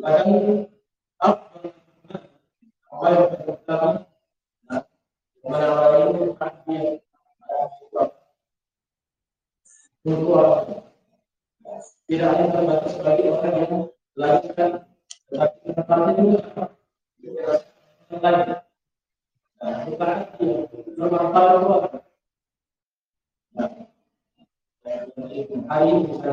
kadang apa yang pertama menawarkan hadiah untuk tidak hanya terbatas bagi orang yang melakukan tetapi tempatnya juga lain. Bukan bermanfaat buat hari ini bisa